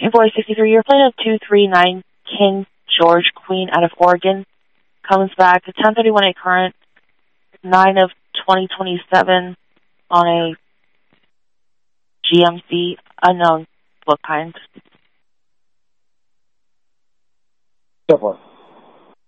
Invoice 63, your plane of 239 King George Queen out of Oregon comes back to 1031 a current 9 of 2027 on a GMC unknown what kind. So far.